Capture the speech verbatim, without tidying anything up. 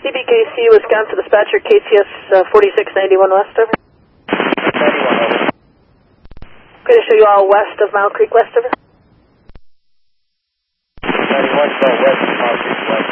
C B K C, Wisconsin dispatcher, K T S uh, forty-six ninety-one west, over. ninety-one, over. Okay, to show you all west of Mile Creek, west, over. ninety-one, go west of Mile Creek, west.